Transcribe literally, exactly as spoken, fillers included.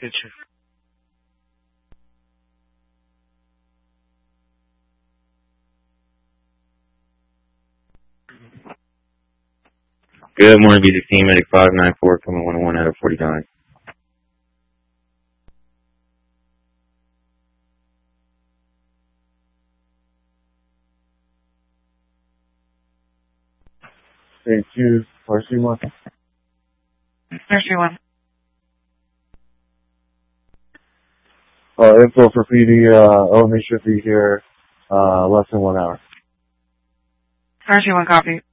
Picture. Good morning, B sixteen, Medic five nine four, coming one oh one out of forty-nine. Thank you. Mercy one. Mercy one. Uh, info for P D, uh, Omi should be here, uh, less than one hour. Mercy one copy.